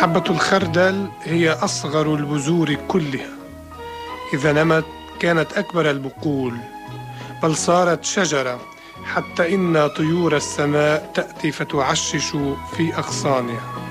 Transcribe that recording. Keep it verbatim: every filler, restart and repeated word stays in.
حبة الخردل هي أصغر البذور كلها، إذا نمت كانت أكبر البقول، بل صارت شجرة حتى إن طيور السماء تأتي فتعشش في أغصانها.